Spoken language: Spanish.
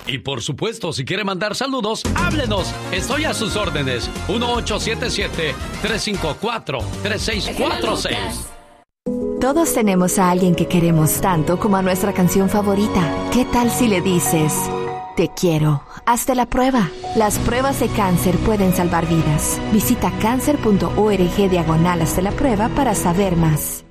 Y por supuesto, si quiere mandar saludos, háblenos. Estoy a sus órdenes. 1877-354-3646. Todos tenemos a alguien que queremos tanto como a nuestra canción favorita. ¿Qué tal si le dices: te quiero, hazte la prueba? Las pruebas de cáncer pueden salvar vidas. Visita cancer.org/hazte la prueba para saber más.